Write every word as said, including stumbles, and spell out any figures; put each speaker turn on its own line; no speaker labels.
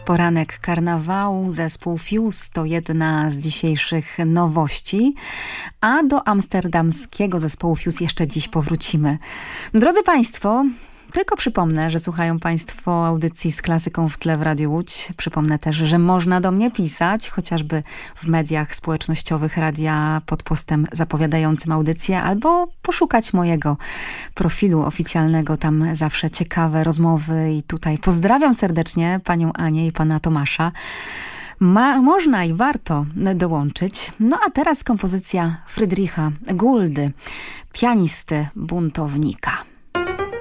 Poranek karnawału, zespół Fuse to jedna z dzisiejszych nowości, a do amsterdamskiego zespołu Fuse jeszcze dziś powrócimy. Drodzy Państwo, tylko przypomnę, że słuchają Państwo audycji z klasyką w tle w Radiu Łódź. Przypomnę też, że można do mnie pisać, chociażby w mediach społecznościowych radia pod postem zapowiadającym audycję, albo poszukać mojego profilu oficjalnego. Tam zawsze ciekawe rozmowy i tutaj pozdrawiam serdecznie panią Anię i pana Tomasza. Ma, można i warto dołączyć. No a teraz kompozycja Frydricha Guldy, pianisty buntownika.